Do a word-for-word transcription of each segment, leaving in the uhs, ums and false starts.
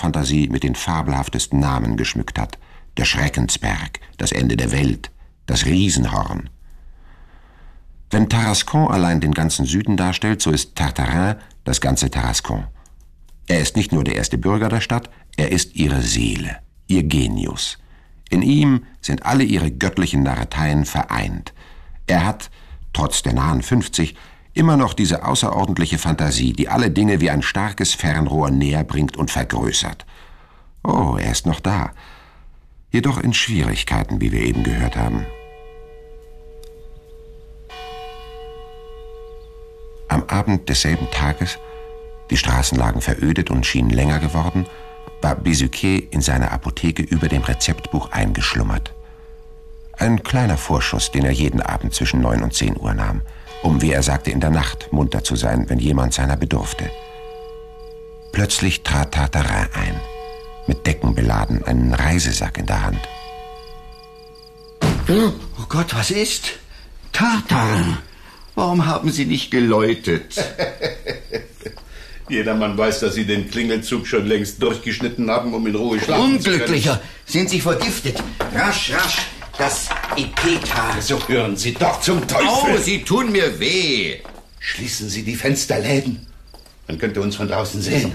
Horrorfantasie mit den fabelhaftesten Namen geschmückt hat. Der Schreckensberg, das Ende der Welt, das Riesenhorn. Wenn Tarascon allein den ganzen Süden darstellt, so ist Tartarin das ganze Tarascon. Er ist nicht nur der erste Bürger der Stadt, er ist ihre Seele, ihr Genius. In ihm sind alle ihre göttlichen Narreteien vereint. Er hat, trotz der nahen fünfzig, immer noch diese außerordentliche Fantasie, die alle Dinge wie ein starkes Fernrohr näher bringt und vergrößert. Oh, er ist noch da. Jedoch in Schwierigkeiten, wie wir eben gehört haben. Am Abend desselben Tages, die Straßen lagen verödet und schienen länger geworden, war Bezuquet in seiner Apotheke über dem Rezeptbuch eingeschlummert. Ein kleiner Vorschuss, den er jeden Abend zwischen neun und zehn Uhr nahm, um, wie er sagte, in der Nacht munter zu sein, wenn jemand seiner bedurfte. Plötzlich trat Tartarin ein, mit Decken beladen, einen Reisesack in der Hand. Oh Gott, was ist? Tartarin, warum haben Sie nicht geläutet? Jedermann weiß, dass Sie den Klingelzug schon längst durchgeschnitten haben, um in Ruhe schlafen zu können. Unglücklicher, sind Sie vergiftet? Rasch, rasch, das Epeta. So hören Sie doch zum Teufel. Au, Sie tun mir weh. Schließen Sie die Fensterläden. Man könnte uns von draußen sehen.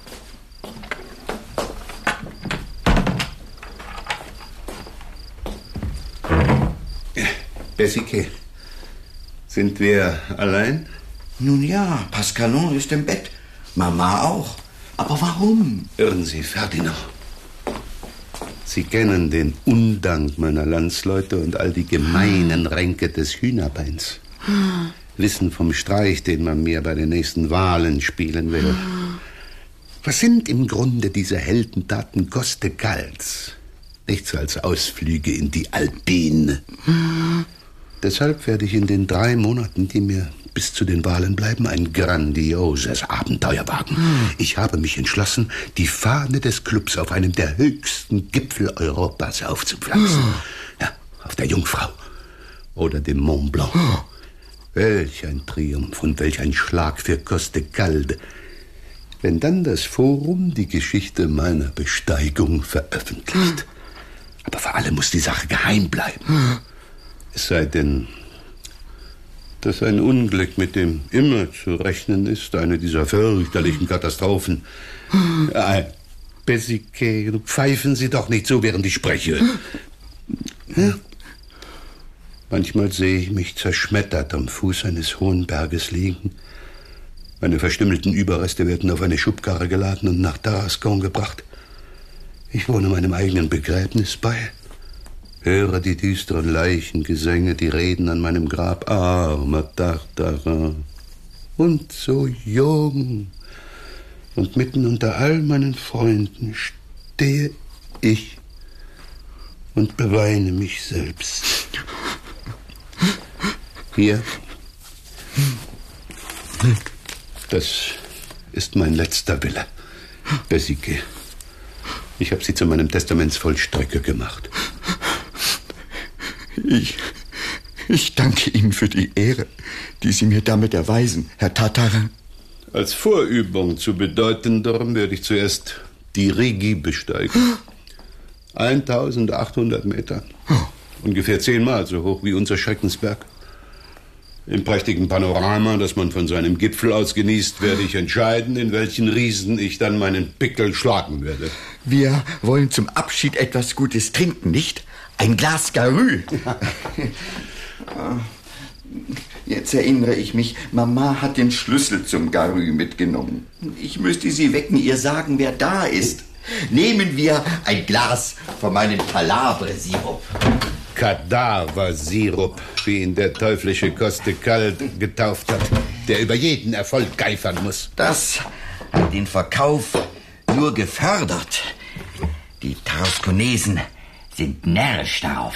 Bezuquet, sind wir allein? Nun ja, Pascalon ist im Bett. Mama auch. Aber warum? Irren Sie, Ferdinand. Sie kennen den Undank meiner Landsleute und all die gemeinen Ränke des Hühnerbeins. Wissen vom Streich, den man mir bei den nächsten Wahlen spielen will. Was sind im Grunde diese Heldentaten Costecals? Nichts als Ausflüge in die Alpine. Deshalb werde ich in den drei Monaten, die mir bis zu den Wahlen bleiben, ein grandioses Abenteuer wagen. Ich habe mich entschlossen, die Fahne des Clubs auf einem der höchsten Gipfel Europas aufzupflanzen. Ja, auf der Jungfrau oder dem Mont Blanc. Welch ein Triumph und welch ein Schlag für Costecalde. Wenn dann das Forum die Geschichte meiner Besteigung veröffentlicht. Aber vor allem muss die Sache geheim bleiben. Es sei denn, dass ein Unglück, mit dem immer zu rechnen ist, eine dieser fürchterlichen Katastrophen. Äh, Bezuquet, pfeifen Sie doch nicht so, während ich spreche. Ja? Manchmal sehe ich mich zerschmettert am Fuß eines hohen Berges liegen. Meine verstümmelten Überreste werden auf eine Schubkarre geladen und nach Tarascon gebracht. Ich wohne meinem eigenen Begräbnis bei. Höre die düsteren Leichengesänge, die reden an meinem Grab. Armer Tartarin. Und so jung. Und mitten unter all meinen Freunden stehe ich und beweine mich selbst. Hier. Das ist mein letzter Wille, Bezuquet. Ich habe sie zu meinem Testamentsvollstrecker gemacht. Ich, ich danke Ihnen für die Ehre, die Sie mir damit erweisen, Herr Tartarin. Als Vorübung zu bedeutenderem werde ich zuerst die Rigi besteigen. eintausendachthundert Meter. Ungefähr zehnmal so hoch wie unser Schreckensberg. Im prächtigen Panorama, das man von seinem Gipfel aus genießt, werde ich entscheiden, in welchen Riesen ich dann meinen Pickel schlagen werde. Wir wollen zum Abschied etwas Gutes trinken, nicht? Ein Glas Garü. Jetzt erinnere ich mich, Mama hat den Schlüssel zum Garü mitgenommen. Ich müsste sie wecken, ihr sagen, wer da ist. Nehmen wir ein Glas von meinem Palabre-Sirup. Kadaver-Sirup, wie ihn der teuflische Costecal getauft hat, der über jeden Erfolg geifern muss. Das hat den Verkauf nur gefördert. Die Tarasconesen sind närrisch darauf.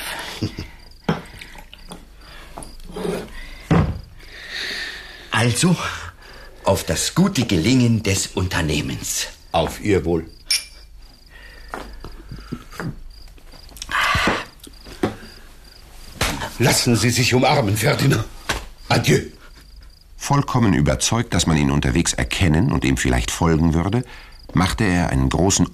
Also auf das gute Gelingen des Unternehmens. Auf Ihr Wohl. Lassen Sie sich umarmen, Ferdinand. Adieu. Vollkommen überzeugt, dass man ihn unterwegs erkennen und ihm vielleicht folgen würde, machte er einen großen